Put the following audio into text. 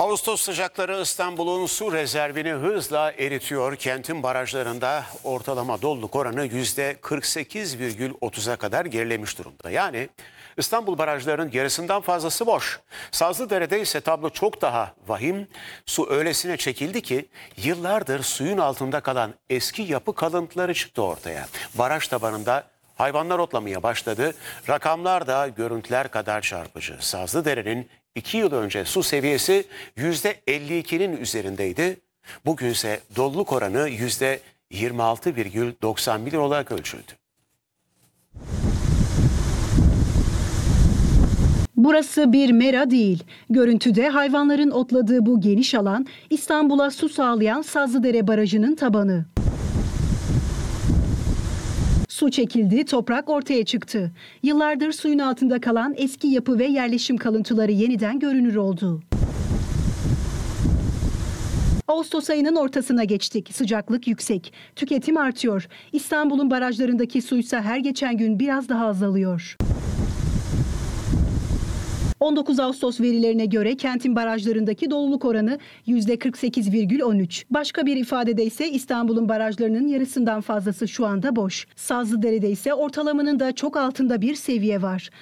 Ağustos sıcakları İstanbul'un su rezervini hızla eritiyor. Kentin barajlarında ortalama doluluk oranı %48,30'a kadar gerilemiş durumda. Yani İstanbul barajlarının yarısından fazlası boş. Sazlıdere'de ise tablo çok daha vahim. Su öylesine çekildi ki yıllardır suyun altında kalan eski yapı kalıntıları çıktı ortaya. Baraj tabanında hayvanlar otlamaya başladı. Rakamlar da görüntüler kadar çarpıcı. Sazlıdere'nin 2 yıl önce su seviyesi %52'nin üzerindeydi. Bugünse doluluk oranı %26,91 olarak ölçüldü. Burası bir mera değil. Görüntüde hayvanların otladığı bu geniş alan İstanbul'a su sağlayan Sazlıdere Barajı'nın tabanı. Su çekildi, toprak ortaya çıktı. Yıllardır suyun altında kalan eski yapı ve yerleşim kalıntıları yeniden görünür oldu. Ağustos ayının ortasına geçtik. Sıcaklık yüksek. Tüketim artıyor. İstanbul'un barajlarındaki suysa her geçen gün biraz daha azalıyor. 19 Ağustos verilerine göre kentin barajlarındaki doluluk oranı %48,13. Başka bir ifadede ise İstanbul'un barajlarının yarısından fazlası şu anda boş. Sazlıdere'de ise ortalamanın da çok altında bir seviye var.